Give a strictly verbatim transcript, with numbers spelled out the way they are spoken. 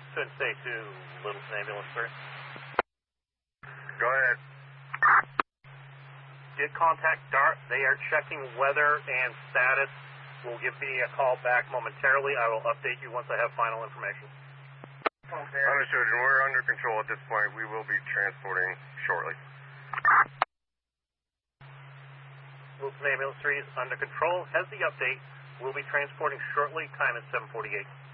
Twin State to Littleton Ambulance, sir. Go ahead. Did contact DART. They are checking weather and status. Will give me a call back momentarily. I will update you once I have final information. Understood, and we're under control at this point. We will be transporting shortly. Littleton Ambulance three is under control. Has the update. We'll be transporting shortly. Time is seven forty-eight.